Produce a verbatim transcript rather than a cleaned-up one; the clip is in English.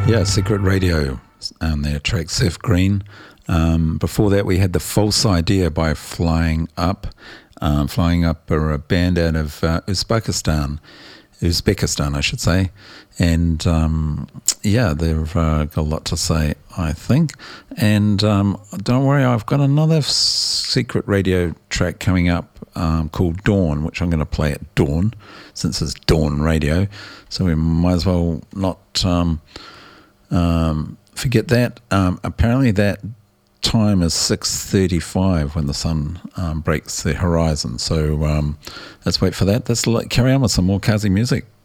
Yeah, Secret Radio and their track Surf Green. Um, before that, we had The False Idea by Flying Up. Um, Flying Up are a band out of uh, Uzbekistan, Uzbekistan, I should say. And um, yeah, they've uh, got a lot to say, I think. And um, don't worry, I've got another Secret Radio track coming up um, called Dawn, which I'm going to play at dawn, since it's Dawn Radio. So we might as well not um, um, forget that. Um, apparently that time is six thirty-five when the sun um, breaks the horizon. So um, let's wait for that. Let's carry on with some more Kazi music.